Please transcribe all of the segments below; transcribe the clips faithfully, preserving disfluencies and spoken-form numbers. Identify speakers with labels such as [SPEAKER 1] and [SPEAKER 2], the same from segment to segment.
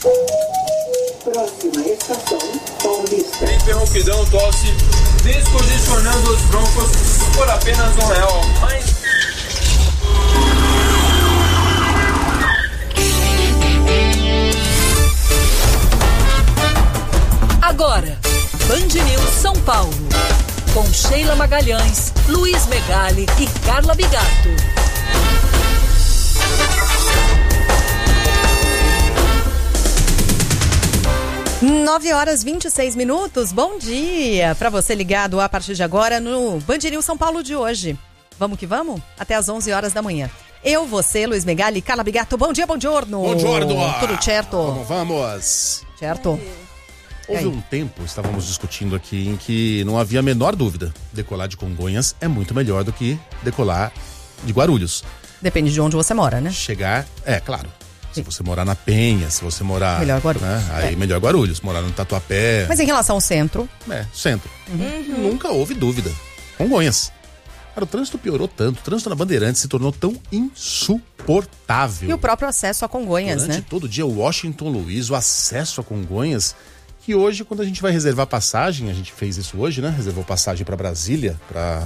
[SPEAKER 1] Próxima estação, Paulista.
[SPEAKER 2] Hiperrouquidão, tosse, descongestionando os broncos por apenas um real. Mas...
[SPEAKER 3] Agora, Band News São Paulo, com Sheila Magalhães, Luiz Megali e Carla Bigato.
[SPEAKER 4] nove horas e vinte e seis minutos, bom dia para você ligado a partir de agora no Band News São Paulo de hoje. Vamos que vamos? Até às onze horas da manhã. Eu, você, Luiz Megali e Carla Bigato, bom dia, bom giorno.
[SPEAKER 5] Bom giorno.
[SPEAKER 4] Tudo certo?
[SPEAKER 5] Vamos, vamos.
[SPEAKER 4] Certo.
[SPEAKER 5] Houve um tempo, estávamos discutindo aqui, em que não havia a menor dúvida. Decolar de Congonhas é muito melhor do que decolar de Guarulhos.
[SPEAKER 4] Depende de onde você mora, né?
[SPEAKER 5] Chegar, é, claro. Se você morar na Penha, se você morar...
[SPEAKER 4] Melhor Guarulhos.
[SPEAKER 5] Né, aí
[SPEAKER 4] é.
[SPEAKER 5] melhor Guarulhos. Morar no Tatuapé...
[SPEAKER 4] Mas em relação ao centro...
[SPEAKER 5] É, centro.
[SPEAKER 4] Uhum.
[SPEAKER 5] Nunca houve dúvida. Congonhas. Cara, o trânsito piorou tanto. O trânsito na Bandeirantes se tornou tão insuportável.
[SPEAKER 4] E o próprio acesso a Congonhas,
[SPEAKER 5] Durante
[SPEAKER 4] né?
[SPEAKER 5] todo dia, o Washington Luiz, o acesso a Congonhas... Que hoje, quando a gente vai reservar passagem, a gente fez isso hoje, né? Reservou passagem para Brasília, para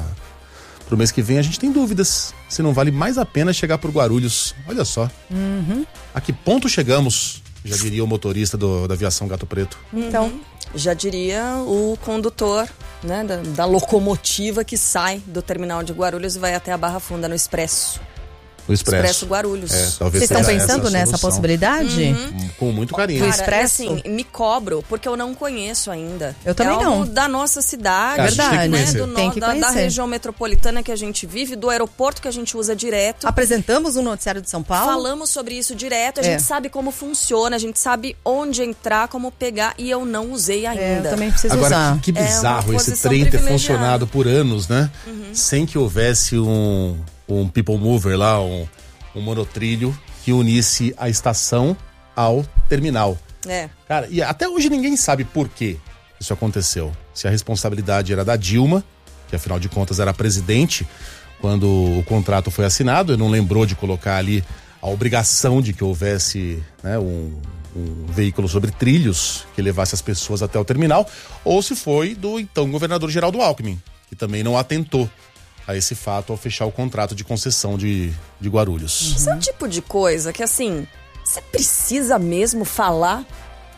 [SPEAKER 5] o mês que vem, a gente tem dúvidas se não vale mais a pena chegar por Guarulhos. Olha só.
[SPEAKER 4] Uhum.
[SPEAKER 5] A que ponto chegamos, já diria o motorista do, da aviação Gato Preto.
[SPEAKER 6] Então, uhum. Já diria o condutor, né, da, da locomotiva que sai do terminal de Guarulhos e vai até a Barra Funda no Expresso.
[SPEAKER 5] O Expresso.
[SPEAKER 6] Expresso Guarulhos.
[SPEAKER 5] É, talvez
[SPEAKER 4] Vocês estão pensando nessa
[SPEAKER 5] solução.
[SPEAKER 4] Possibilidade?
[SPEAKER 6] Uhum.
[SPEAKER 5] Com muito carinho.
[SPEAKER 6] Cara,
[SPEAKER 4] o Expresso?
[SPEAKER 6] E assim, me cobro, porque eu não conheço ainda.
[SPEAKER 4] Eu também
[SPEAKER 6] é
[SPEAKER 4] não.
[SPEAKER 6] algo da nossa cidade,
[SPEAKER 5] É, verdade.
[SPEAKER 6] né?
[SPEAKER 5] Tem
[SPEAKER 6] Do
[SPEAKER 4] tem
[SPEAKER 6] no,
[SPEAKER 4] que
[SPEAKER 6] da, da
[SPEAKER 4] conhecer.
[SPEAKER 6] região metropolitana que a gente vive, do aeroporto que a gente usa direto.
[SPEAKER 4] Apresentamos o noticiário de São Paulo.
[SPEAKER 6] Falamos sobre isso direto, a
[SPEAKER 4] É.
[SPEAKER 6] gente sabe como funciona, a gente sabe onde entrar, como pegar, e eu não usei ainda.
[SPEAKER 4] É, eu também preciso
[SPEAKER 5] Agora,
[SPEAKER 4] usar.
[SPEAKER 5] que, que
[SPEAKER 6] É uma
[SPEAKER 5] bizarro esse
[SPEAKER 6] posição
[SPEAKER 5] trem ter
[SPEAKER 6] privilegiada.
[SPEAKER 5] funcionado por anos, né?
[SPEAKER 6] Uhum.
[SPEAKER 5] Sem que houvesse um, um people mover lá, um, um monotrilho que unisse a estação ao terminal.
[SPEAKER 6] É.
[SPEAKER 5] Cara, e até hoje ninguém sabe por que isso aconteceu. Se a responsabilidade era da Dilma, que afinal de contas era a presidente quando o contrato foi assinado, e não lembrou de colocar ali a obrigação de que houvesse, né, um, um veículo sobre trilhos que levasse as pessoas até o terminal, ou se foi do então governador Geraldo Alckmin, que também não atentou a esse fato ao fechar o contrato de concessão de, de Guarulhos.
[SPEAKER 6] Isso é o tipo de coisa que, assim, você precisa mesmo falar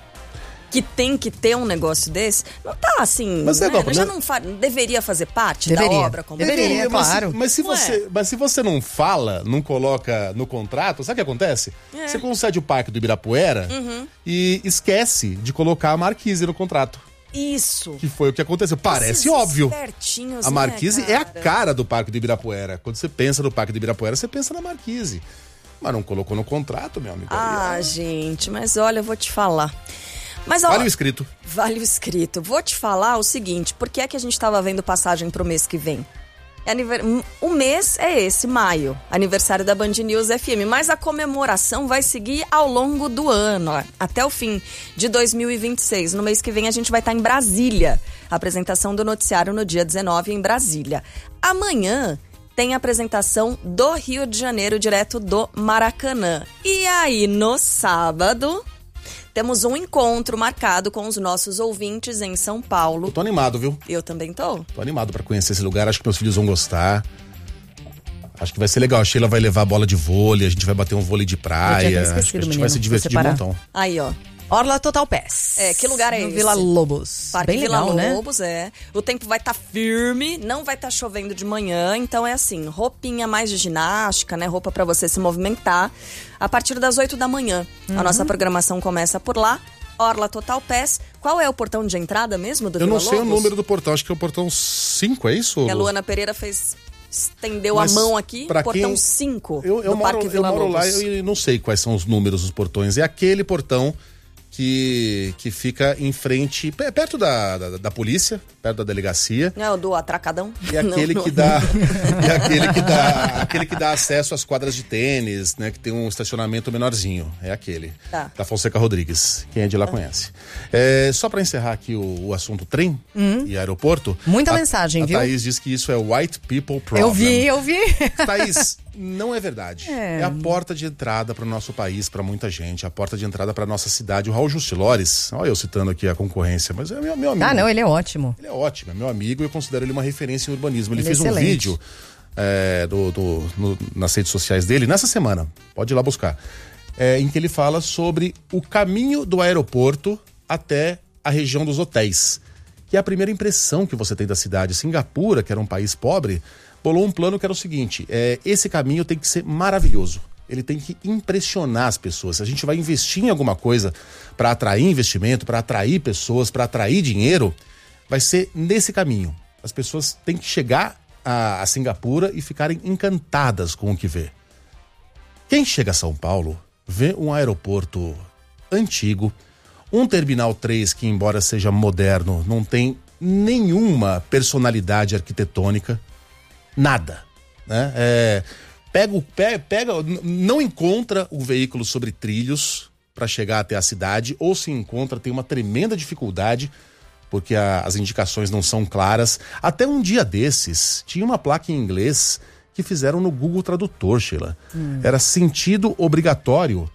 [SPEAKER 6] que tem que ter um negócio desse? Não tá assim,
[SPEAKER 5] Mas
[SPEAKER 6] né?
[SPEAKER 5] é, não,
[SPEAKER 6] Já
[SPEAKER 5] não-
[SPEAKER 6] não fa- deveria fazer parte
[SPEAKER 4] Deveria.
[SPEAKER 6] da obra? Como
[SPEAKER 4] Deveria.
[SPEAKER 6] é?
[SPEAKER 5] mas,
[SPEAKER 4] claro.
[SPEAKER 5] se, mas, se
[SPEAKER 6] Ué.
[SPEAKER 5] você, mas se você não fala, não coloca no contrato, sabe o que acontece?
[SPEAKER 6] É.
[SPEAKER 5] Você concede o Parque do Ibirapuera
[SPEAKER 6] Uhum.
[SPEAKER 5] e esquece de colocar a Marquise no contrato.
[SPEAKER 6] Isso.
[SPEAKER 5] Que foi o que aconteceu. Parece
[SPEAKER 6] Esses
[SPEAKER 5] óbvio.
[SPEAKER 6] espertinhos,
[SPEAKER 5] A
[SPEAKER 6] né,
[SPEAKER 5] Marquise é a
[SPEAKER 6] cara?
[SPEAKER 5] cara do Parque do Ibirapuera. Quando você pensa no Parque do Ibirapuera, você pensa na Marquise. Mas não colocou no contrato, meu amigo.
[SPEAKER 6] Ah,
[SPEAKER 5] Aí,
[SPEAKER 6] gente, mas olha, eu vou te falar. Mas, ó,
[SPEAKER 5] Vale o escrito.
[SPEAKER 6] Vale o escrito. Vou te falar o seguinte, por que é que a gente tava vendo passagem pro mês que vem? É aniver... O mês é esse, maio, aniversário da Band News F M, mas a comemoração vai seguir ao longo do ano, ó, até o fim de dois mil e vinte e seis. No mês que vem a gente vai estar em Brasília, a apresentação do noticiário no dia dezenove em Brasília. Amanhã tem a apresentação do Rio de Janeiro, direto do Maracanã. E aí, no sábado, temos um encontro marcado com os nossos ouvintes em São Paulo.
[SPEAKER 5] Eu tô animado, viu?
[SPEAKER 6] Eu também tô.
[SPEAKER 5] Tô animado pra conhecer esse lugar. Acho que meus filhos vão gostar. Acho que vai ser legal. A Sheila vai levar a bola de vôlei, a gente vai bater um vôlei de
[SPEAKER 4] Eu tinha
[SPEAKER 5] praia.
[SPEAKER 4] esquecido,
[SPEAKER 5] Acho que a gente
[SPEAKER 4] menino,
[SPEAKER 5] vai se divertir de
[SPEAKER 4] vou
[SPEAKER 5] montão.
[SPEAKER 6] Aí, ó.
[SPEAKER 4] Orla Total Pass.
[SPEAKER 6] É, que lugar é
[SPEAKER 4] no
[SPEAKER 6] esse?
[SPEAKER 4] Vila Lobos.
[SPEAKER 6] Parque
[SPEAKER 4] Bem
[SPEAKER 6] Vila
[SPEAKER 4] legal, né?
[SPEAKER 6] Lobos, é. O tempo vai estar firme, não vai estar chovendo de manhã, então é assim, roupinha mais de ginástica, né? Roupa pra você se movimentar. A partir das oito da manhã,
[SPEAKER 4] Uhum.
[SPEAKER 6] a nossa programação começa por lá. Orla Total Pass. Qual é o portão de entrada mesmo do
[SPEAKER 5] Eu
[SPEAKER 6] Vila
[SPEAKER 5] não sei
[SPEAKER 6] Lobos?
[SPEAKER 5] o número do portão, acho que é o portão cinco, é isso?
[SPEAKER 6] E a Luana Pereira fez... Estendeu
[SPEAKER 5] Mas
[SPEAKER 6] a mão aqui,
[SPEAKER 5] pra
[SPEAKER 6] portão
[SPEAKER 5] quem-
[SPEAKER 6] cinco
[SPEAKER 5] Eu, eu
[SPEAKER 6] do
[SPEAKER 5] moro,
[SPEAKER 6] Parque
[SPEAKER 5] eu
[SPEAKER 6] Vila
[SPEAKER 5] moro
[SPEAKER 6] Lobos.
[SPEAKER 5] lá e não sei quais são os números dos portões. É aquele portão que, que fica em frente, pe- perto da, da, da polícia, perto da delegacia.
[SPEAKER 6] É o do atracadão?
[SPEAKER 5] E aquele
[SPEAKER 6] Não,
[SPEAKER 5] que
[SPEAKER 6] não.
[SPEAKER 5] dá, e aquele que dá, aquele que dá acesso às quadras de tênis, né, que tem um estacionamento menorzinho. É aquele.
[SPEAKER 6] Tá.
[SPEAKER 5] Da Fonseca Rodrigues. Quem é de lá conhece. É, só para encerrar aqui o, o assunto trem e aeroporto.
[SPEAKER 4] Muita
[SPEAKER 5] a,
[SPEAKER 4] mensagem,
[SPEAKER 5] a
[SPEAKER 4] viu?
[SPEAKER 5] Thaís diz que isso é white people problem.
[SPEAKER 4] Eu vi, eu vi.
[SPEAKER 5] Thaís, Não é verdade.
[SPEAKER 4] É.
[SPEAKER 5] É a porta de entrada para o nosso país, para muita gente, a porta de entrada para nossa cidade. O Raul Justilores, olha eu citando aqui a concorrência, mas é meu, meu amigo.
[SPEAKER 4] Ah, não, ele é ótimo.
[SPEAKER 5] Ele é ótimo, é meu amigo e eu considero ele uma referência em urbanismo. Ele,
[SPEAKER 4] Ele
[SPEAKER 5] fez
[SPEAKER 4] é
[SPEAKER 5] um
[SPEAKER 4] excelente.
[SPEAKER 5] vídeo é, do, do, no- nas redes sociais dele, nessa semana, pode ir lá buscar, é, em que ele fala sobre o caminho do aeroporto até a região dos hotéis, que é a primeira impressão que você tem da cidade. Singapura, que era um país pobre, bolou um plano que era o seguinte, é, esse caminho tem que ser maravilhoso. Ele tem que impressionar as pessoas. Se a gente vai investir em alguma coisa para atrair investimento, para atrair pessoas, para atrair dinheiro, vai ser nesse caminho. As pessoas têm que chegar a, a Singapura e ficarem encantadas com o que vê. Quem chega a São Paulo vê um aeroporto antigo, um Terminal três que, embora seja moderno, não tem nenhuma personalidade arquitetônica, nada, né? É, pega, o- pe- pega, n- não encontra o veículo sobre trilhos para chegar até a cidade, ou se encontra, tem uma tremenda dificuldade, porque a- as indicações não são claras. Até um dia desses, tinha uma placa em inglês que fizeram no Google Tradutor, Sheila. Era sentido obrigatório.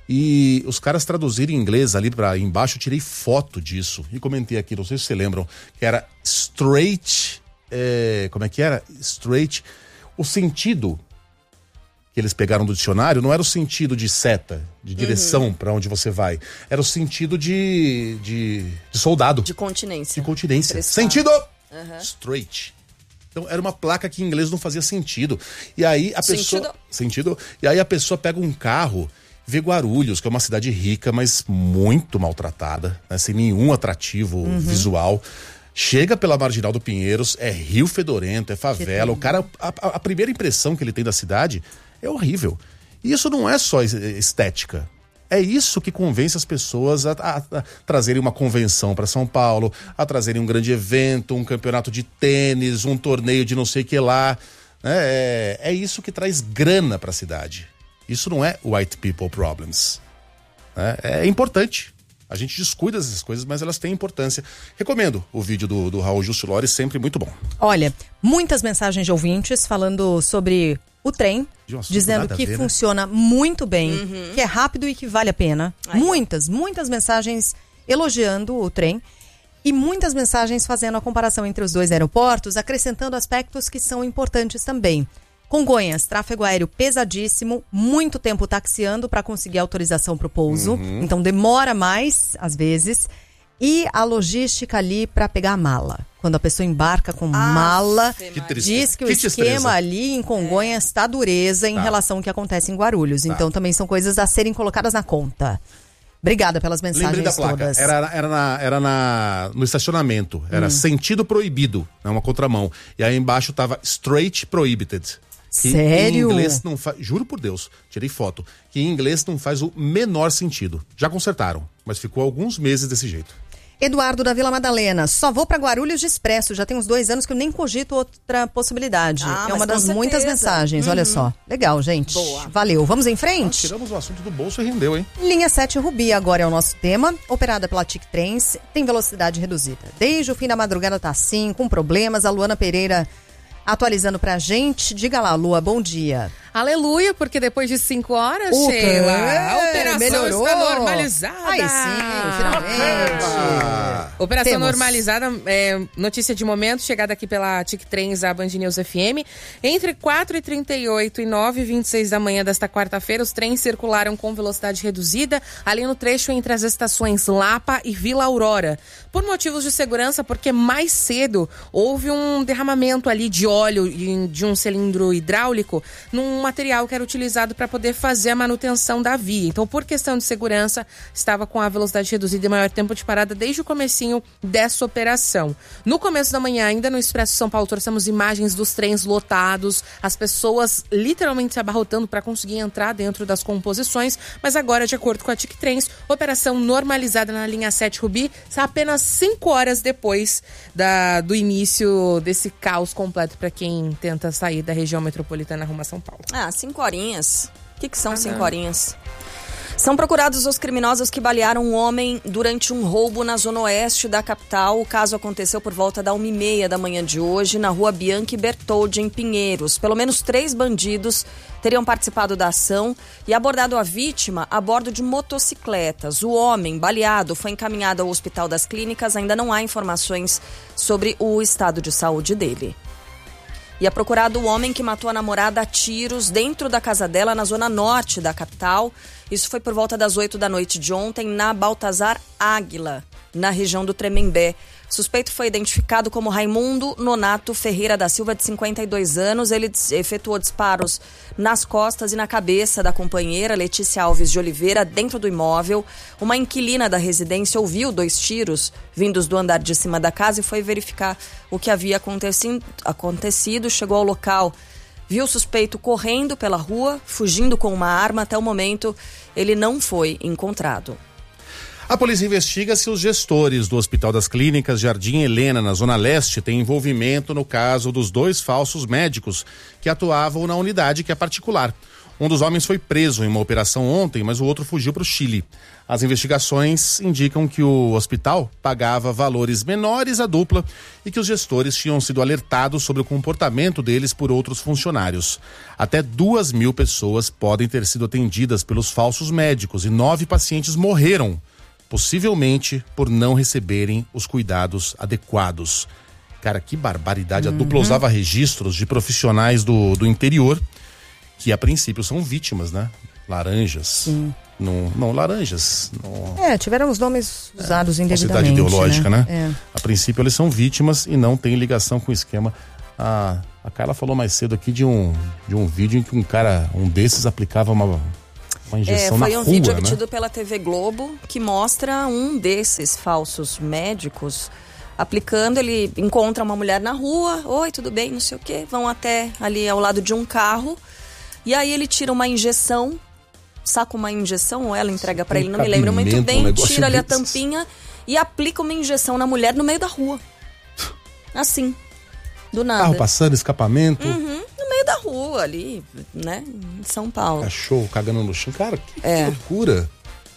[SPEAKER 5] E os caras traduziram em inglês ali para embaixo, eu tirei foto disso e comentei aqui, não sei se vocês lembram, que era straight, é, como é que era? Straight, o sentido que eles pegaram do dicionário não era o sentido de seta, de direção para onde você vai, era o sentido de, de, de soldado,
[SPEAKER 6] De continência.
[SPEAKER 5] de continência.
[SPEAKER 6] Prestar.
[SPEAKER 5] Sentido straight. Então era uma placa que em inglês não fazia sentido. E aí a pessoa.
[SPEAKER 6] Sentido.
[SPEAKER 5] Sentido. E aí a pessoa pega um carro, vê Guarulhos, que é uma cidade rica, mas muito maltratada, né, sem nenhum atrativo visual. Chega pela Marginal do Pinheiros, é rio fedorento, é favela. O cara, a, a- a primeira impressão que ele tem da cidade é horrível. E isso não é só es- estética. É isso que convence as pessoas a, a- a trazerem uma convenção para São Paulo, a trazerem um grande evento, um campeonato de tênis, um torneio de não sei o que lá. Né? É, é isso que traz grana para a cidade. Isso não é white people problems. Né? É importante. A gente descuida dessas coisas, mas elas têm importância. Recomendo o vídeo do, do Raul Justilores, sempre muito bom.
[SPEAKER 4] Olha, muitas mensagens de ouvintes falando sobre o trem,
[SPEAKER 5] De um assunto
[SPEAKER 4] dizendo
[SPEAKER 5] nada a
[SPEAKER 4] que
[SPEAKER 5] ver, né?
[SPEAKER 4] funciona muito bem, que é rápido e que vale a pena.
[SPEAKER 6] Aí, ó.
[SPEAKER 4] Muitas, muitas mensagens elogiando o trem e muitas mensagens fazendo a comparação entre os dois aeroportos, acrescentando aspectos que são importantes também. Congonhas, tráfego aéreo pesadíssimo, muito tempo taxiando para conseguir autorização para o pouso,
[SPEAKER 5] Uhum.
[SPEAKER 4] então demora mais, às vezes. E a logística ali para pegar a mala. Quando a pessoa embarca com mala,
[SPEAKER 5] Que tristeza.
[SPEAKER 4] diz que o
[SPEAKER 5] Que
[SPEAKER 4] esquema
[SPEAKER 5] destreza.
[SPEAKER 4] ali em Congonhas está dureza em
[SPEAKER 5] Tá.
[SPEAKER 4] relação ao que acontece em Guarulhos. Então também são coisas a serem colocadas na conta. Obrigada pelas mensagens
[SPEAKER 5] Lembrei da placa.
[SPEAKER 4] todas.
[SPEAKER 5] Era, era, na, era na, no estacionamento. Era sentido proibido, né, uma contramão. E aí embaixo tava straight prohibited. Que
[SPEAKER 4] Sério?
[SPEAKER 5] Em inglês não faz. Juro por Deus, tirei foto. Que em inglês não faz o menor sentido. Já consertaram, mas ficou alguns meses desse jeito.
[SPEAKER 4] Eduardo da Vila Madalena, só vou para Guarulhos de Expresso. Já tem uns dois anos que eu nem cogito outra possibilidade.
[SPEAKER 6] Ah,
[SPEAKER 4] é uma
[SPEAKER 6] mas
[SPEAKER 4] das
[SPEAKER 6] com
[SPEAKER 4] muitas
[SPEAKER 6] certeza.
[SPEAKER 4] mensagens, olha só. Legal, gente.
[SPEAKER 6] Boa.
[SPEAKER 4] Valeu. Vamos em frente?
[SPEAKER 5] Tiramos o assunto do bolso e rendeu, hein?
[SPEAKER 4] Linha sete Rubi agora é o nosso tema, operada pela Tic Trens, tem velocidade reduzida. Desde o fim da madrugada tá assim, com problemas. A Luana Pereira atualizando pra gente. Diga lá, Lua, bom dia.
[SPEAKER 7] Aleluia, porque depois de cinco horas,
[SPEAKER 4] O
[SPEAKER 7] Sheila,
[SPEAKER 4] quê?
[SPEAKER 7] a operação
[SPEAKER 4] Melhorou?
[SPEAKER 7] está normalizada.
[SPEAKER 4] Aí sim, finalmente.
[SPEAKER 5] Ah,
[SPEAKER 7] Operação
[SPEAKER 4] Temos.
[SPEAKER 7] normalizada, é, notícia de momento, chegada aqui pela Tic Trens à Band News F M. Entre quatro e trinta e oito e nove e vinte e seis da manhã desta quarta-feira, os trens circularam com velocidade reduzida, ali no trecho entre as estações Lapa e Vila Aurora. Por motivos de segurança, porque mais cedo houve um derramamento ali de óleo em- de um cilindro hidráulico num material que era utilizado para poder fazer a manutenção da via. Então, por questão de segurança, estava com a velocidade reduzida e maior tempo de parada desde o comecinho dessa operação. No começo da manhã, ainda no Expresso São Paulo, trouxemos imagens dos trens lotados, as pessoas literalmente se abarrotando para conseguir entrar dentro das composições, mas agora, de acordo com a Tic Trens, operação normalizada na linha sete Rubi, está apenas cinco horas depois da, do início desse caos completo para quem tenta sair da região metropolitana rumo a São Paulo.
[SPEAKER 6] Ah, cinco horinhas. O que, que são cinco horinhas? São procurados os criminosos que balearam um homem durante um roubo na zona oeste da capital. O caso aconteceu por volta da uma e meia da manhã de hoje, na rua Bianchi Bertoldi, em Pinheiros. Pelo menos três bandidos teriam participado da ação e abordado a vítima a bordo de motocicletas. O homem baleado foi encaminhado ao Hospital das Clínicas. Ainda não há informações sobre o estado de saúde dele. E é procurado o homem que matou a namorada a tiros dentro da casa dela na zona norte da capital. Isso foi por volta das oito da noite de ontem, na Baltazar Águila, na região do Tremembé. O suspeito foi identificado como Raimundo Nonato Ferreira da Silva, de cinquenta e dois anos. Ele efetuou disparos nas costas e na cabeça da companheira, Letícia Alves de Oliveira, dentro do imóvel. Uma inquilina da residência ouviu dois tiros vindos do andar de cima da casa e foi verificar o que havia acontecido. Chegou ao local, viu o suspeito correndo pela rua, fugindo com uma arma. Até o momento, ele não foi encontrado.
[SPEAKER 5] A polícia investiga se os gestores do Hospital das Clínicas Jardim Helena, na Zona Leste, têm envolvimento no caso dos dois falsos médicos que atuavam na unidade, que é particular. Um dos homens foi preso em uma operação ontem, mas o outro fugiu para o Chile. As investigações indicam que o hospital pagava valores menores à dupla e que os gestores tinham sido alertados sobre o comportamento deles por outros funcionários. Até duas mil pessoas podem ter sido atendidas pelos falsos médicos e nove pacientes morreram, possivelmente por não receberem os cuidados adequados. Cara, que barbaridade. Uhum. A dupla usava registros de profissionais do, do interior, que a princípio são vítimas, né? Laranjas. Sim. Não, não laranjas. Não...
[SPEAKER 4] É, tiveram os nomes usados é, indevidamente.
[SPEAKER 5] Cidade ideológica, né?
[SPEAKER 4] né?
[SPEAKER 5] É. A princípio eles são vítimas e não têm ligação com o esquema. A, a Carla falou mais cedo aqui de um, de um vídeo em que um cara, um desses aplicava uma... Uma injeção
[SPEAKER 6] é, foi
[SPEAKER 5] na
[SPEAKER 6] um
[SPEAKER 5] rua,
[SPEAKER 6] vídeo
[SPEAKER 5] né?
[SPEAKER 6] obtido pela T V Globo que mostra um desses falsos médicos aplicando. Ele encontra uma mulher na rua, oi, tudo bem, não sei o quê, vão até ali ao lado de um carro e aí ele tira uma injeção, saca uma injeção ou ela entrega pra ele, não me lembro muito bem,
[SPEAKER 5] um
[SPEAKER 6] tira ali a
[SPEAKER 5] desses.
[SPEAKER 6] tampinha e aplica uma injeção na mulher no meio da rua, assim, do nada.
[SPEAKER 5] Carro passando, escapamento.
[SPEAKER 6] Uhum. No meio da rua ali, né, em São Paulo.
[SPEAKER 5] Cachorro cagando no chão. Cara, que
[SPEAKER 6] é.
[SPEAKER 5] loucura.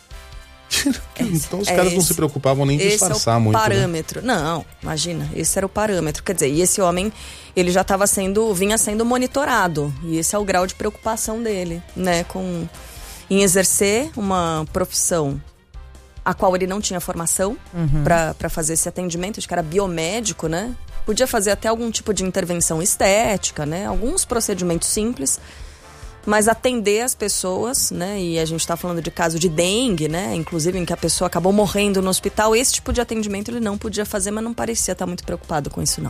[SPEAKER 5] Então os
[SPEAKER 6] é
[SPEAKER 5] caras
[SPEAKER 6] esse,
[SPEAKER 5] não se preocupavam nem em disfarçar
[SPEAKER 6] é o
[SPEAKER 5] muito.
[SPEAKER 6] Parâmetro. Né? Não, imagina, esse era o parâmetro. Quer dizer, e esse homem, ele já estava sendo, vinha sendo monitorado. E esse é o grau de preocupação dele, né, com em exercer uma profissão a qual ele não tinha formação uhum. para fazer esse atendimento, acho que era biomédico, né? Podia fazer até algum tipo de intervenção estética, né? Alguns procedimentos simples, mas atender as pessoas, né? E a gente está falando de caso de dengue, né? Inclusive em que a pessoa acabou morrendo no hospital. Esse tipo de atendimento ele não podia fazer, mas não parecia estar muito preocupado com isso, não.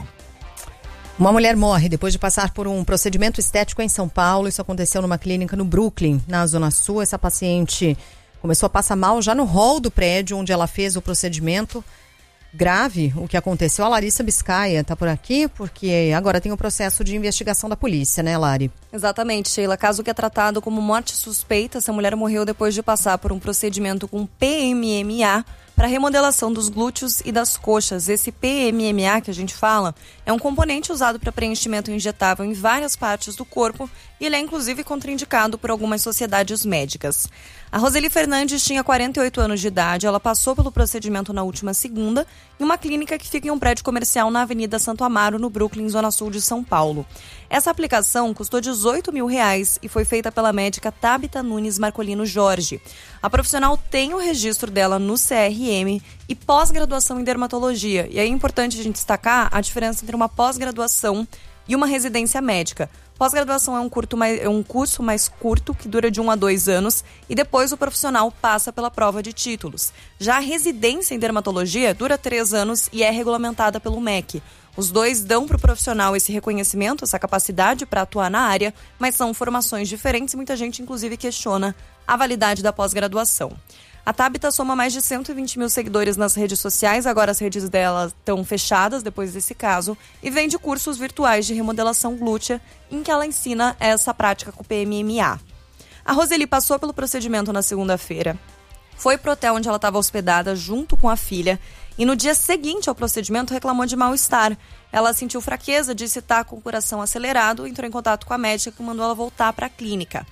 [SPEAKER 4] Uma mulher morre depois de passar por um procedimento estético em São Paulo. Isso aconteceu numa clínica no Brooklyn, na Zona Sul. Essa paciente começou a passar mal já no hall do prédio onde ela fez o procedimento. Grave o que aconteceu. A Larissa Biscaia está por aqui, porque agora tem o processo de investigação da polícia, né, Lari?
[SPEAKER 8] Exatamente, Sheila. Caso que é tratado como morte suspeita, essa mulher morreu depois de passar por um procedimento com P M M A para remodelação dos glúteos e das coxas. Esse P M M A que a gente fala é um componente usado para preenchimento injetável em várias partes do corpo e ele é inclusive contraindicado por algumas sociedades médicas. A Roseli Fernandes tinha quarenta e oito anos de idade, ela passou pelo procedimento na última segunda em uma clínica que fica em um prédio comercial na Avenida Santo Amaro, no Brooklyn, Zona Sul de São Paulo. Essa aplicação custou dezoito mil reais e foi feita pela médica Tabita Nunes Marcolino Jorge. A profissional tem o registro dela no C R M e pós-graduação em dermatologia. E aí é importante a gente destacar a diferença entre uma pós-graduação e uma residência médica. Pós-graduação é um, curto mais, é um curso mais curto, que dura de um a dois anos, e depois o profissional passa pela prova de títulos. Já a residência em dermatologia dura três anos e é regulamentada pelo M E C. Os dois dão para o profissional esse reconhecimento, essa capacidade para atuar na área, mas são formações diferentes e muita gente, inclusive, questiona a validade da pós-graduação. A Tabita soma mais de cento e vinte mil seguidores nas redes sociais, agora as redes dela estão fechadas depois desse caso, e vende cursos virtuais de remodelação glútea, em que ela ensina essa prática com o P M M A. A Roseli passou pelo procedimento na segunda-feira, foi pro hotel onde ela estava hospedada junto com a filha, e no dia seguinte ao procedimento reclamou de mal-estar. Ela sentiu fraqueza, disse estar com o coração acelerado, entrou em contato com a médica que mandou ela voltar para a clínica.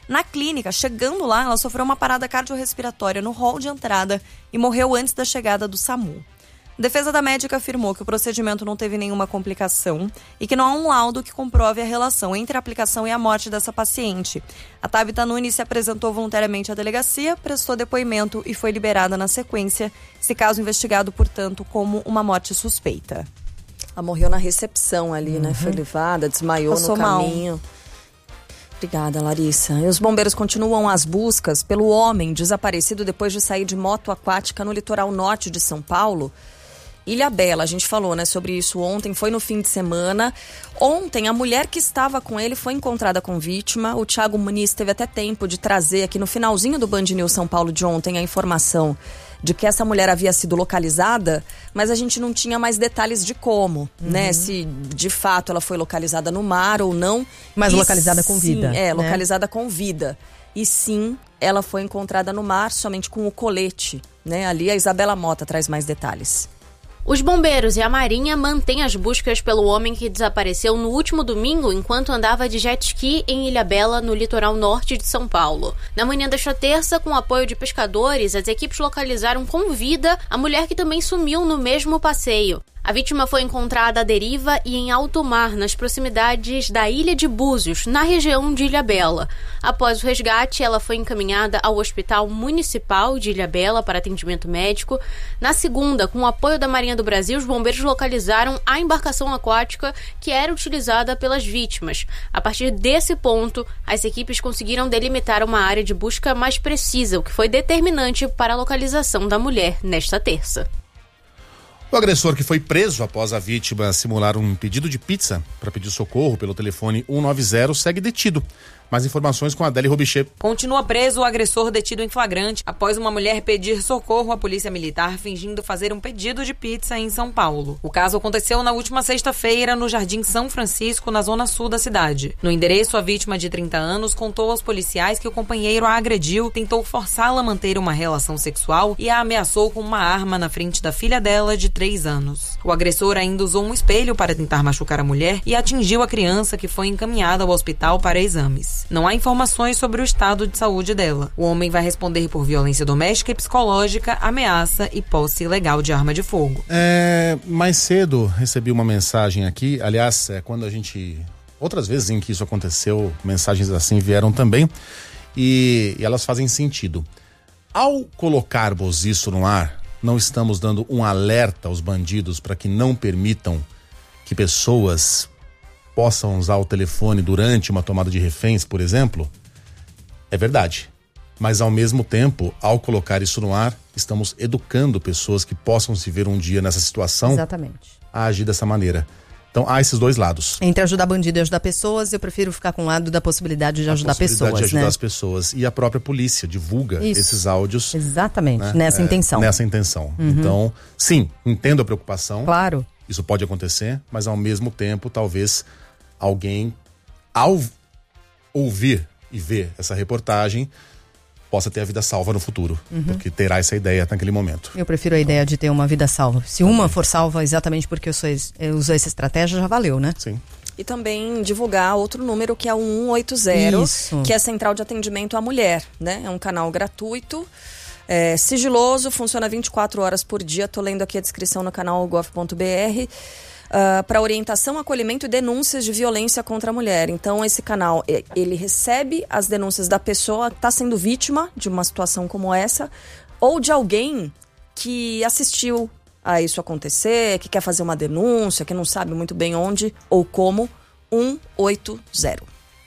[SPEAKER 8] Na clínica, chegando lá, ela sofreu uma parada cardiorrespiratória no hall de entrada e morreu antes da chegada do SAMU. A defesa da médica afirmou que o procedimento não teve nenhuma complicação e que não há um laudo que comprove a relação entre a aplicação e a morte dessa paciente. A Tabita Nunes se apresentou voluntariamente à delegacia, prestou depoimento e foi liberada na sequência, esse caso investigado, portanto, como uma morte suspeita.
[SPEAKER 6] Ela morreu na recepção ali, uhum. né? Foi levada, desmaiou
[SPEAKER 8] Passou
[SPEAKER 6] no caminho. Mal. Obrigada, Larissa. E os bombeiros continuam as buscas pelo homem desaparecido depois de sair de moto aquática no litoral norte de São Paulo. Ilhabela, a gente falou, né, sobre isso ontem, foi no fim de semana. Ontem, a mulher que estava com ele foi encontrada com vítima. O Thiago Muniz teve até tempo de trazer aqui no finalzinho do Band News São Paulo de ontem a informação de que essa mulher havia sido localizada, mas a gente não tinha mais detalhes de como, uhum. né? Se de fato ela foi localizada no mar ou não.
[SPEAKER 4] Mas
[SPEAKER 6] e
[SPEAKER 4] localizada com
[SPEAKER 6] sim,
[SPEAKER 4] vida.
[SPEAKER 6] É,
[SPEAKER 4] né?
[SPEAKER 6] localizada com vida. E sim, ela foi encontrada no mar somente com o colete, né? Ali a Isabela Mota traz mais detalhes.
[SPEAKER 9] Os bombeiros e a Marinha mantêm as buscas pelo homem que desapareceu no último domingo enquanto andava de jet ski em Ilhabela, no litoral norte de São Paulo. Na manhã desta terça, com o apoio de pescadores, as equipes localizaram com vida a mulher que também sumiu no mesmo passeio. A vítima foi encontrada à deriva e em alto mar, nas proximidades da Ilha de Búzios, na região de Ilhabela. Após o resgate, ela foi encaminhada ao Hospital Municipal de Ilhabela para atendimento médico. Na segunda, com o apoio da Marinha do Brasil, os bombeiros localizaram a embarcação aquática que era utilizada pelas vítimas. A partir desse ponto, as equipes conseguiram delimitar uma área de busca mais precisa, o que foi determinante para a localização da mulher nesta terça.
[SPEAKER 5] O agressor, que foi preso após a vítima simular um pedido de pizza para pedir socorro pelo telefone um nove zero, segue detido. Mais informações com a Adélia Robichê.
[SPEAKER 10] Continua preso o agressor detido em flagrante após uma mulher pedir socorro à polícia militar fingindo fazer um pedido de pizza em São Paulo. O caso aconteceu na última sexta-feira no Jardim São Francisco, na zona sul da cidade. No endereço, a vítima de trinta anos contou aos policiais que o companheiro a agrediu, tentou forçá-la a manter uma relação sexual e a ameaçou com uma arma na frente da filha dela, de três anos. O agressor ainda usou um espelho para tentar machucar a mulher e atingiu a criança, que foi encaminhada ao hospital para exames. Não há informações sobre o estado de saúde dela. O homem vai responder por violência doméstica e psicológica, ameaça e posse ilegal de arma de fogo.
[SPEAKER 5] É, mais cedo recebi uma mensagem aqui, aliás, é, quando a gente... Outras vezes em que isso aconteceu, mensagens assim vieram também, e, e elas fazem sentido. Ao colocarmos isso no ar, não estamos dando um alerta aos bandidos para que não permitam que pessoas possam usar o telefone durante uma tomada de reféns, por exemplo? É verdade. Mas, ao mesmo tempo, ao colocar isso no ar, estamos educando pessoas que possam se ver um dia nessa situação.
[SPEAKER 4] Exatamente.
[SPEAKER 5] A agir dessa maneira. Então, há esses dois lados.
[SPEAKER 4] Entre ajudar bandido e ajudar pessoas, eu prefiro ficar com o lado da possibilidade de
[SPEAKER 5] a
[SPEAKER 4] ajudar
[SPEAKER 5] possibilidade
[SPEAKER 4] pessoas,
[SPEAKER 5] de ajudar
[SPEAKER 4] né?
[SPEAKER 5] as pessoas. E a própria polícia divulga
[SPEAKER 4] Isso.
[SPEAKER 5] esses áudios.
[SPEAKER 4] Exatamente,
[SPEAKER 5] né?
[SPEAKER 4] nessa
[SPEAKER 5] é,
[SPEAKER 4] intenção.
[SPEAKER 5] Nessa intenção.
[SPEAKER 4] Uhum.
[SPEAKER 5] Então, sim, entendo a preocupação.
[SPEAKER 4] Claro.
[SPEAKER 5] Isso pode acontecer, mas ao mesmo tempo, talvez alguém, ao ouvir e ver essa reportagem, possa ter a vida salva no futuro, uhum. porque terá essa ideia naquele momento.
[SPEAKER 4] Eu prefiro a ideia de ter uma vida salva. Se uma for salva exatamente porque eu, sou, eu usei essa estratégia, já valeu, né?
[SPEAKER 5] Sim.
[SPEAKER 6] E também divulgar outro número, que é o um um oito zero,
[SPEAKER 4] Isso.
[SPEAKER 6] que é a Central de Atendimento à Mulher, né? É um canal gratuito, é, sigiloso, funciona vinte e quatro horas por dia. Tô lendo aqui a descrição no canal gov ponto br. Uh, para orientação, acolhimento e denúncias de violência contra a mulher. Então, esse canal, ele recebe as denúncias da pessoa que está sendo vítima de uma situação como essa, ou de alguém que assistiu a isso acontecer, que quer fazer uma denúncia, que não sabe muito bem onde ou como. um oito zero.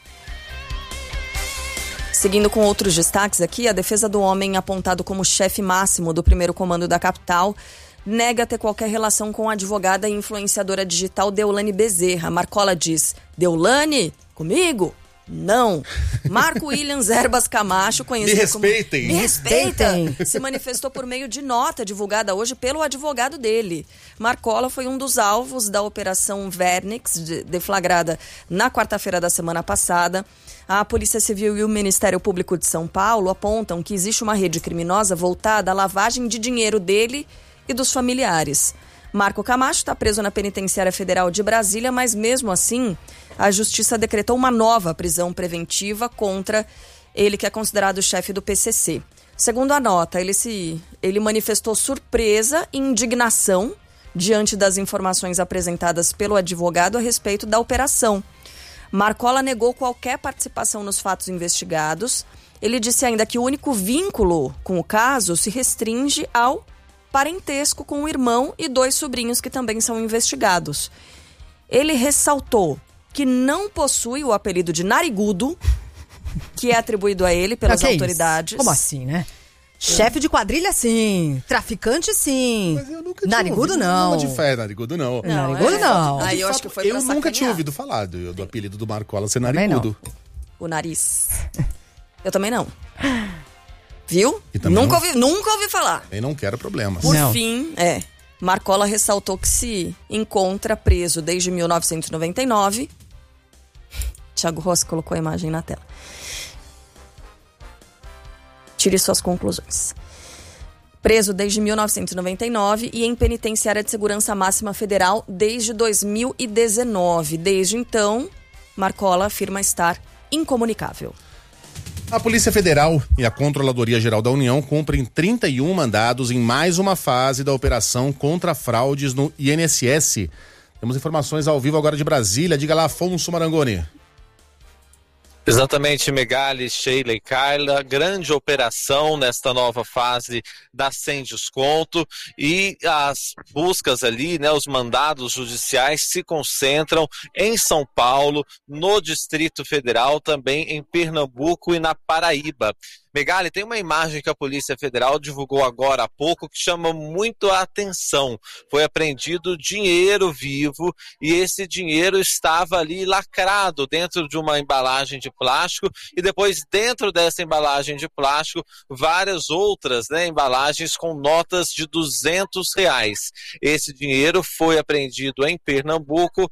[SPEAKER 6] Seguindo com outros destaques aqui, a defesa do homem apontado como chefe máximo do primeiro comando da capital nega ter qualquer relação com a advogada e influenciadora digital Deolane Bezerra. Marcola diz: Deolane? Comigo? Não. Marco Williams Erbas Camacho, conhecido
[SPEAKER 5] Me respeitem.
[SPEAKER 6] como... Me respeitem. Se manifestou por meio de nota divulgada hoje pelo advogado dele. Marcola foi um dos alvos da Operação Vernix, deflagrada na quarta-feira da semana passada. A Polícia Civil e o Ministério Público de São Paulo apontam que existe uma rede criminosa voltada à lavagem de dinheiro dele e dos familiares. Marco Camacho está preso na Penitenciária Federal de Brasília, mas mesmo assim a Justiça decretou uma nova prisão preventiva contra ele que é considerado o chefe do P C C. Segundo a nota, ele, se, ele manifestou surpresa e indignação diante das informações apresentadas pelo advogado a respeito da operação. Marcola negou qualquer participação nos fatos investigados. Ele disse ainda que o único vínculo com o caso se restringe ao parentesco com o irmão e dois sobrinhos que também são investigados. Ele ressaltou que não possui o apelido de narigudo, que é atribuído a ele pelas
[SPEAKER 4] okay,
[SPEAKER 6] autoridades.
[SPEAKER 4] Como assim, né? Chefe de quadrilha, sim. Traficante, sim.
[SPEAKER 5] Mas eu nunca
[SPEAKER 4] narigudo,
[SPEAKER 5] tinha
[SPEAKER 4] não.
[SPEAKER 5] de fé, narigudo, não.
[SPEAKER 4] não narigudo, é. não.
[SPEAKER 6] Aí eu acho que foi
[SPEAKER 5] Eu nunca
[SPEAKER 6] sacanear.
[SPEAKER 5] tinha ouvido falar do, do apelido do Marcola ser narigudo.
[SPEAKER 6] O nariz. Eu também não. Viu? Nunca,
[SPEAKER 5] não...
[SPEAKER 6] ouvi, nunca ouvi falar.
[SPEAKER 5] Eu não quero problemas.
[SPEAKER 6] Por
[SPEAKER 4] não.
[SPEAKER 6] fim, é. Marcola ressaltou que se encontra preso desde mil novecentos e noventa e nove. Thiago Rossi colocou a imagem na tela. Tire suas conclusões. Preso desde mil novecentos e noventa e nove e em penitenciária de segurança máxima federal desde dois mil e dezenove. Desde então, Marcola afirma estar incomunicável.
[SPEAKER 5] A Polícia Federal e a Controladoria Geral da União cumprem trinta e um mandados em mais uma fase da operação contra fraudes no I N S S. Temos informações ao vivo agora de Brasília. Diga lá, Afonso Marangoni.
[SPEAKER 11] Exatamente, Megali, Sheila e Carla, grande operação nesta nova fase da Sem Desconto, e as buscas ali, né, os mandados judiciais se concentram em São Paulo, no Distrito Federal, também em Pernambuco e na Paraíba. Megali, tem uma imagem que a Polícia Federal divulgou agora há pouco que chama muito a atenção. Foi apreendido dinheiro vivo e esse dinheiro estava ali lacrado dentro de uma embalagem de plástico e depois dentro dessa embalagem de plástico várias outras, né, embalagens com notas de duzentos reais. Esse dinheiro foi apreendido em Pernambuco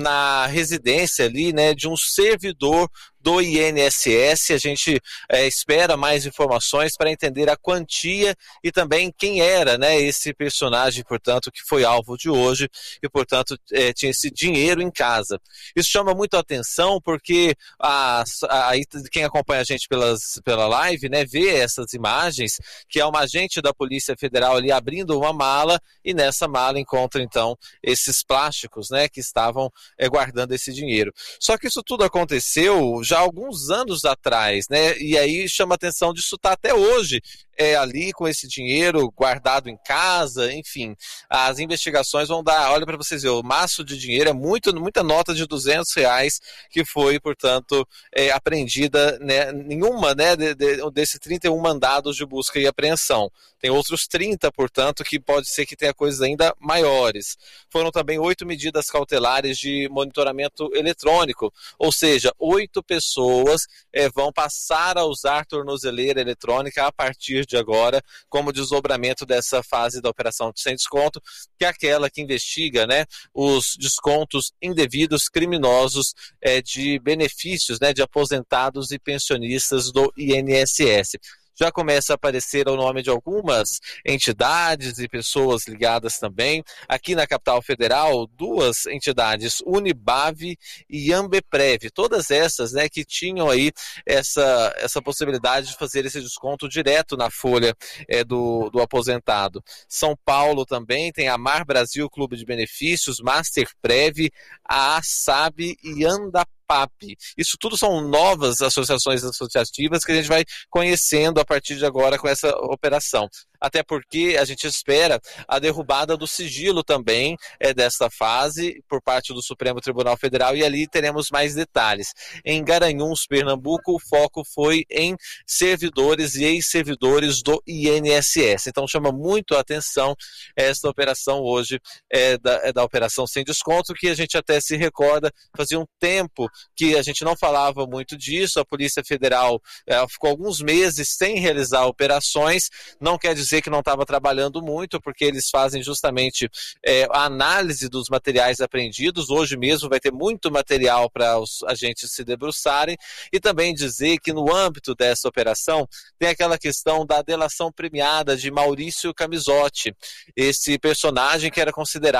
[SPEAKER 11] na residência ali, né, de um servidor do I N S S. A gente é, espera mais informações para entender a quantia e também quem era, né, esse personagem, portanto, que foi alvo de hoje e, portanto, é, tinha esse dinheiro em casa. Isso chama muito a atenção porque a, a, quem acompanha a gente pelas, pela live, né, vê essas imagens, que é uma agente da Polícia Federal ali abrindo uma mala e nessa mala encontra, então, esses plásticos, né, que estavam é, guardando esse dinheiro. Só que isso tudo aconteceu já há alguns anos atrás, né? E aí chama a atenção disso estar até hoje é, ali com esse dinheiro guardado em casa, enfim. As investigações vão dar, olha para vocês verem, o maço de dinheiro é muito, muita nota de duzentos reais que foi, portanto, é, apreendida, né, nenhuma, né, de, de, desses trinta e um mandados de busca e apreensão. Tem outros trinta, portanto, que pode ser que tenha coisas ainda maiores. Foram também oito medidas cautelares de monitoramento eletrônico, ou seja, oito pessoas é, vão passar a usar tornozeleira eletrônica a partir de agora, como desdobramento dessa fase da operação de sem desconto, que é aquela que investiga, né, os descontos indevidos criminosos é, de benefícios, né, de aposentados e pensionistas do I N S S. Já começa a aparecer o nome de algumas entidades e pessoas ligadas também. Aqui na capital federal, duas entidades, Unibave e Ambeprev, todas essas, né, que tinham aí essa, essa possibilidade de fazer esse desconto direto na folha é, do, do aposentado. São Paulo também tem a Mar Brasil Clube de Benefícios, Masterprev, a ASAB e Andap. P A P. Isso tudo são novas associações associativas que a gente vai conhecendo a partir de agora com essa operação. Até porque a gente espera a derrubada do sigilo também é, desta fase por parte do Supremo Tribunal Federal e ali teremos mais detalhes. Em Garanhuns, Pernambuco, o foco foi em servidores e ex-servidores do I N S S. Então chama muito a atenção esta operação hoje, é, da, é da operação sem desconto, que a gente até se recorda, fazia um tempo que a gente não falava muito disso, a Polícia Federal é, ficou alguns meses sem realizar operações, não quer dizer que não estava trabalhando muito, porque eles fazem justamente é, a análise dos materiais apreendidos. Hoje mesmo vai ter muito material para os agentes se debruçarem, e também dizer que no âmbito dessa operação tem aquela questão da delação premiada de Maurício Camisotti, esse personagem que era considerado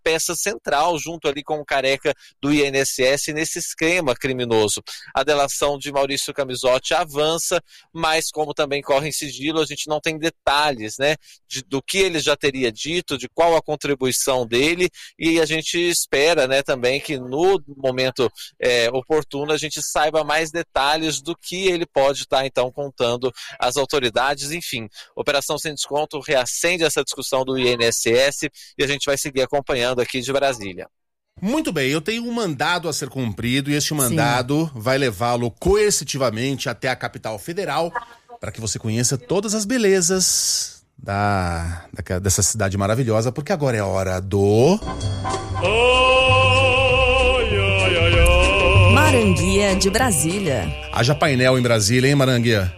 [SPEAKER 11] peça central, junto ali com o Careca do I N S S, nesse esquema criminoso. A delação de Maurício Camisotti avança, mas como também corre em sigilo, a gente não tem detalhes, né, de, do que ele já teria dito, de qual a contribuição dele, e a gente espera, né, também que no momento é, oportuno a gente saiba mais detalhes do que ele pode estar, então, contando às autoridades. Enfim, Operação Sem Desconto reacende essa discussão do I N S S e a gente vai seguir acompanhando aqui de Brasília.
[SPEAKER 5] Muito bem, eu tenho um mandado a ser cumprido e este mandado Sim. vai levá-lo coercitivamente até a capital federal para que você conheça todas as belezas da, da, dessa cidade maravilhosa, porque agora é hora do...
[SPEAKER 6] Maranguia de Brasília.
[SPEAKER 5] Haja painel em Brasília, hein, Maranguia?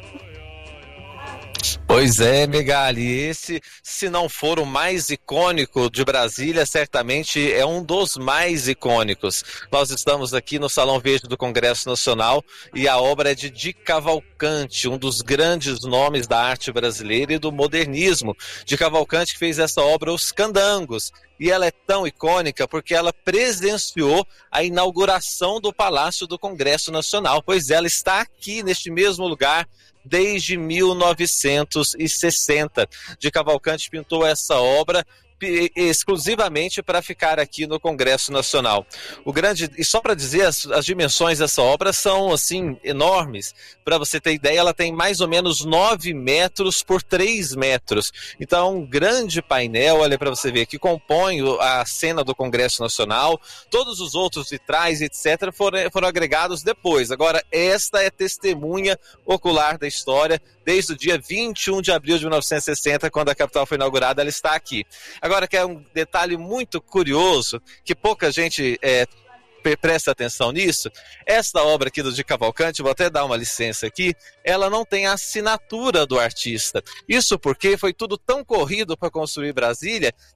[SPEAKER 11] Pois é, Megali, esse, se não for o mais icônico de Brasília, certamente é um dos mais icônicos. Nós estamos aqui no Salão Verde do Congresso Nacional e a obra é de Di Cavalcanti, um dos grandes nomes da arte brasileira e do modernismo. Di Cavalcanti que fez essa obra, Os Candangos. E ela é tão icônica porque ela presenciou a inauguração do Palácio do Congresso Nacional, pois ela está aqui neste mesmo lugar desde mil novecentos e sessenta. Di Cavalcanti pintou essa obra exclusivamente para ficar aqui no Congresso Nacional. O grande, e só para dizer, as, as dimensões dessa obra são assim enormes. Para você ter ideia, ela tem mais ou menos nove metros por três metros. Então, um grande painel, olha para você ver, que compõe a cena do Congresso Nacional. Todos os outros vitrais, etcétera, foram, foram agregados depois. Agora, esta é testemunha ocular da história. Desde o dia vinte e um de abril de mil novecentos e sessenta, quando a capital foi inaugurada, ela está aqui. Agora, que é um detalhe muito curioso, que pouca gente é, presta atenção nisso, esta obra aqui do Di Cavalcanti, vou até dar uma licença aqui, ela não tem a assinatura do artista. Isso porque foi tudo tão corrido para construir Brasília,